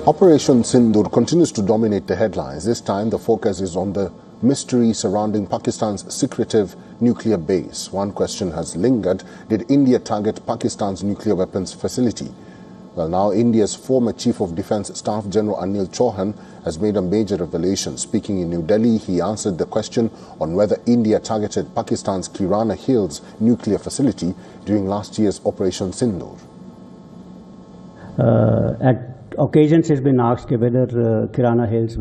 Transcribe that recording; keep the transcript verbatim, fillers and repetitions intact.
Operation Sindoor continues to dominate the headlines. This time, the focus is on the mystery surrounding Pakistan's secretive nuclear base. One question has lingered: did India target Pakistan's nuclear weapons facility? Well, now India's former Chief of Defence Staff General Anil Chauhan has made a major revelation. Speaking in New Delhi, he answered the question on whether India targeted Pakistan's Kirana Hills nuclear facility during last year's Operation Sindoor. Uh, at occasions, it's been asked whether uh, Kirana Hills